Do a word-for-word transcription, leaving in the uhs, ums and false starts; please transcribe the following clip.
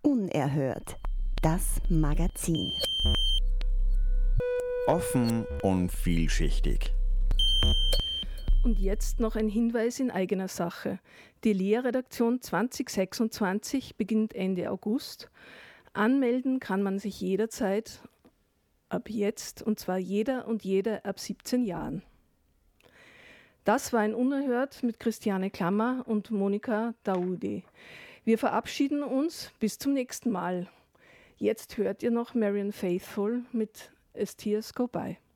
Unerhört. Das Magazin. Offen und vielschichtig. Und jetzt noch ein Hinweis in eigener Sache. Die Lehrredaktion zwanzig sechsundzwanzig beginnt Ende August. Anmelden kann man sich jederzeit ab jetzt, und zwar jeder und jede ab siebzehn Jahren. Das war ein Unerhört mit Christiane Klammer und Monika Daoudi. Wir verabschieden uns bis zum nächsten Mal. Jetzt hört ihr noch Marianne Faithfull mit As Tears Go By.